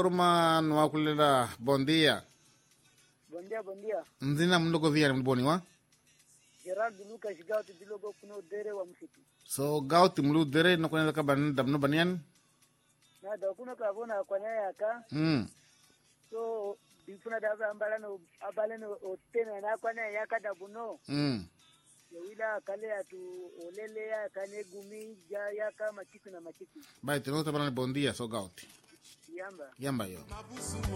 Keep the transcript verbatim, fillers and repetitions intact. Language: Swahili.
forma no akulela bom dia. Bom dia, bom dia. Nzina mlogo via mboni wa? Gerardo Lucas Gauti dilogo kuno dere wa msitu. So Gauti mlu dere no kunela ka ban dabno banian? Na da kuno ka bona kwa nyaya ka. Mm. So difuna da ambala no abale no otena na kwa nyaya ka da buno. Mm. Yawila kale atu olele ya kane gumi ja ya ka machiku na machiku. Bai teno tabana bom dia so Gauti. Yamba. Yamba yo.